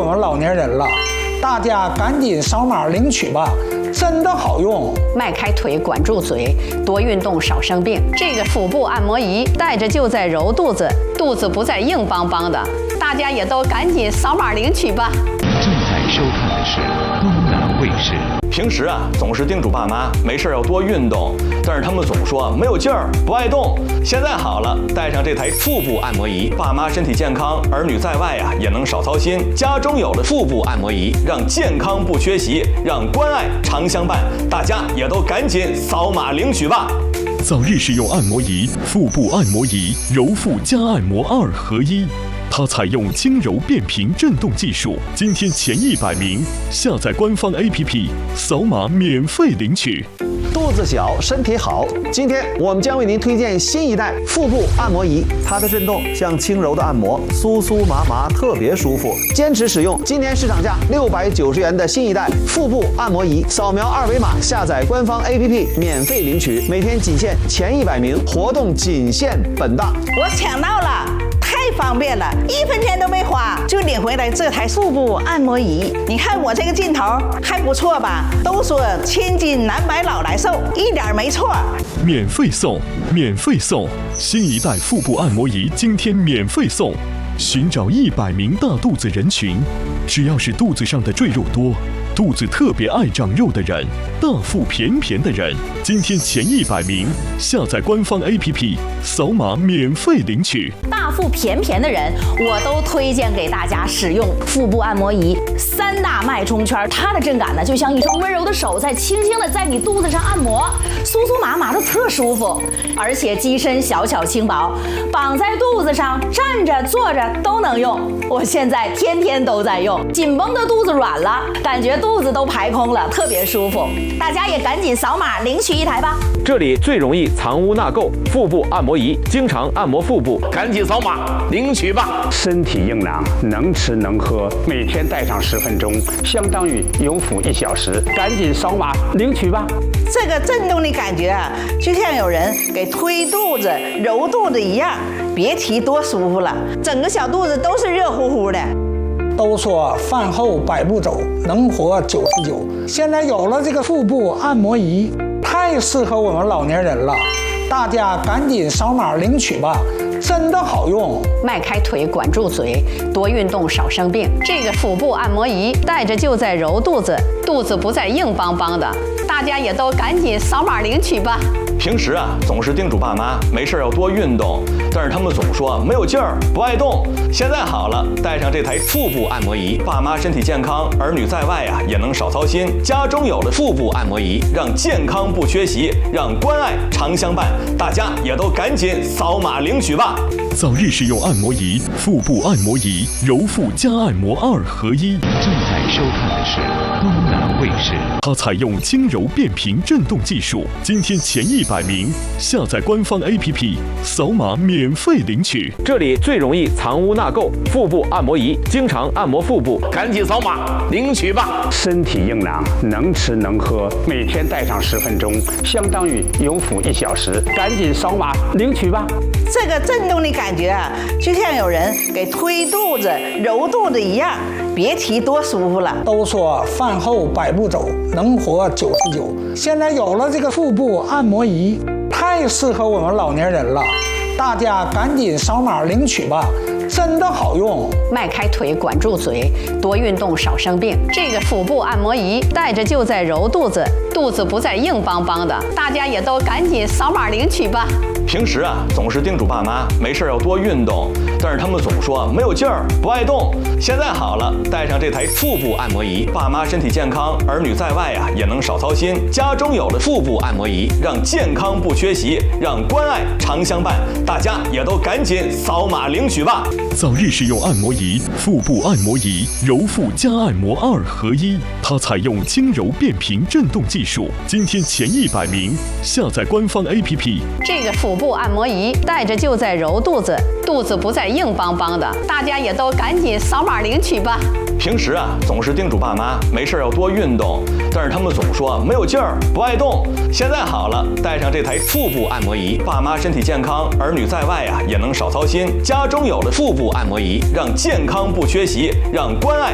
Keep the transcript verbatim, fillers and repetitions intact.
们老年人了，大家赶紧扫码领取吧，真的好用。 迈开腿，管住嘴，多运动少生病。这个腹部按摩仪带着就在揉肚子，肚子不再硬邦邦的。大家也都赶紧扫码领取吧。 正在收看的是东南卫视。 平时啊，总是叮嘱爸妈没事要多运动，但是他们总说没有劲儿，不爱动。现在好了，带上这台腹部按摩仪，爸妈身体健康，儿女在外啊也能少操心。家中有了腹部按摩仪，让健康不缺席，让关爱常相伴。大家也都赶紧扫码领取吧。 早日使用按摩仪，腹部按摩仪，揉腹加按摩二合一。它采用轻柔变频震动技术，今天前一百名下载官方 A P P， 扫码免费领取。 肚子小，身体好。今天我们将为您推荐新一代腹部按摩仪，它的震动像轻柔的按摩，酥酥麻麻，特别舒服。坚持使用，今年市场价六百九十元的新一代腹部按摩仪，扫描二维码下载官方 A P P 免费领取，每天仅限前一百名，活动仅限本档。 我抢到了！太方便了，一分钱都没花就领回来这台腹部按摩仪。你看我这个劲头还不错吧？都说千金难买老来瘦，一点没错。 免费送，免费送！新一代腹部按摩仪今天免费送。寻找一百名大肚子人群，只要是肚子上的赘肉多，肚子特别爱长肉的人，大腹便便的人，今天前一百名下载官方 A P P， 扫码免费领取。 大腹便便的人，我都推荐给大家使用腹部按摩仪。三大脉冲圈，它的震感呢，就像一双温柔的手在轻轻的在你肚子上按摩，酥酥麻麻的特舒服。而且机身小巧轻薄，绑在肚子上，站着坐着都能用。我现在天天都在用，紧绷的肚子软了，感觉肚子都排空了，特别舒服。大家也赶紧扫码领取一台吧。 这里最容易藏污纳垢，腹部按摩仪，经常按摩腹部，赶紧扫码领取吧。 身体硬朗，能吃能喝，每天戴上十分钟，相当于有腹一小时，赶紧扫码领取吧。 这个震动的感觉啊，就像有人给推肚子、揉肚子一样，别提多舒服了，整个小肚子都是热乎乎的。 都说饭后百步走，能活九十九。现在有了这个腹部按摩仪，太适合我们老年人了，大家赶紧扫码领取吧，真的好用。 迈开腿，管住嘴，多运动少生病。这个腹部按摩仪带着就在揉肚子，肚子不再硬邦邦的。大家也都赶紧扫码领取吧。 平时啊，总是叮嘱爸妈没事要多运动，但是他们总说没有劲儿，不爱动。现在好了，带上这台腹部按摩仪，爸妈身体健康，儿女在外啊也能少操心。家中有了腹部按摩仪，让健康不缺席，让关爱常相伴。大家也都赶紧扫码领取吧。 早日使用按摩仪，腹部按摩仪，揉腹加按摩二合一。正在收看的是东南卫视。它采用轻柔变频震动技术，今天前一百名下载官方 A P P， 扫码免费领取。 这里最容易藏污纳垢，腹部按摩仪，经常按摩腹部，赶紧扫码领取吧。 身体硬朗，能吃能喝，每天戴上十分钟，相当于有腹一小时，赶紧扫码领取吧。 这个震动的感觉啊，就像有人给推肚子、揉肚子一样，别提多舒服了。 都说饭后百步走，能活九十九。现在有了这个腹部按摩仪，太适合我们老年人了，大家赶紧扫码领取吧，真的好用。 迈开腿，管住嘴，多运动少生病。这个腹部按摩仪带着就在揉肚子，肚子不再硬邦邦的。大家也都赶紧扫码领取吧。 平时啊，总是叮嘱爸妈没事要多运动，但是他们总说没有劲儿，不爱动。现在好了，带上这台腹部按摩仪，爸妈身体健康，儿女在外啊也能少操心。家中有了腹部按摩仪，让健康不缺席，让关爱常相伴。大家也都赶紧扫码领取吧。 早日使用按摩仪，腹部按摩仪，揉腹加按摩二合一。它采用轻柔变频震动技术，今天前一百名下载官方 A P P。 这个腹部按摩仪带着就在揉肚子，肚子不再硬邦邦的。大家也都赶紧扫码领取吧。 平时啊，总是叮嘱爸妈没事要多运动，但是他们总说没有劲儿，不爱动。现在好了，带上这台腹部按摩仪，爸妈身体健康，儿女在外啊也能少操心。家中有了腹部按摩仪，让健康不缺席，让关爱